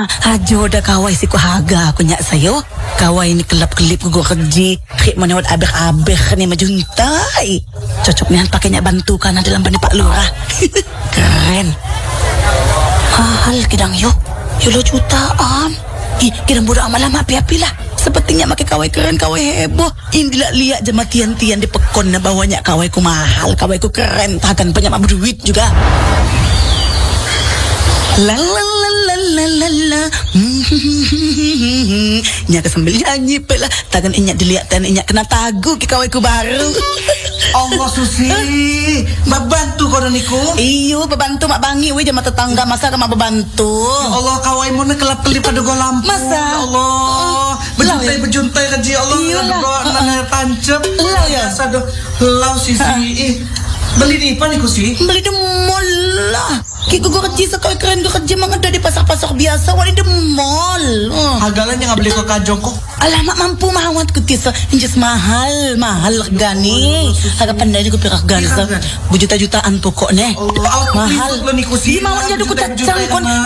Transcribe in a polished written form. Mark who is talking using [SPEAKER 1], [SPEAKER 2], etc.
[SPEAKER 1] Ajo dah kawai si ku haga aku nyak sayo. Kawai ni kelap-kelip ku kerji. Khik menewat abeh-abeh ni majuntai. Cocok ni pakai nyak bantu kan dalam bani Pak Lurah. Keren. Mahal kidang yo. Yulo jutaan. Kira budak amal lama api-api lah. Sepertinya makai kawai keren, kawai heboh. Ini lihat je matian-tian di pekon na bawanya kawai ku mahal, kawai ku keren. Takkan banyak berduit juga. La la la la la la la. Nya sambil nyanyi pula. Takkan inyak dilihat inyak kena tagu ke kawai ku baru.
[SPEAKER 2] Allah Susi, membantu kau dan niku.
[SPEAKER 1] Iyo, membantu mak bangi we jama tetangga masa mak membantu.
[SPEAKER 2] Ya Allah, kawai mu kelap kelip pada go lampu.
[SPEAKER 1] Masa?
[SPEAKER 2] Ya Allah, bejuntai kerja Allah.
[SPEAKER 1] Iyalah.
[SPEAKER 2] Nana tancap.
[SPEAKER 1] Lau ya.
[SPEAKER 2] Sado, lau sisi. Beli di apa niku sih?
[SPEAKER 1] Beli di mall lah. Kiko kerja sekali keren kerja mengada di pasar-pasar biasa wali di mall.
[SPEAKER 2] Hagalannya nggak beli ke kajong kok.
[SPEAKER 1] Alamak mampu mahawat ku tisa. Injas mahal gani. Agak pandai juga pirak gani. Berjuta-jutaan pokoknya.
[SPEAKER 2] Allah,
[SPEAKER 1] mahal.
[SPEAKER 2] Lo niku sih.
[SPEAKER 1] Di mawanya duku cacang kon.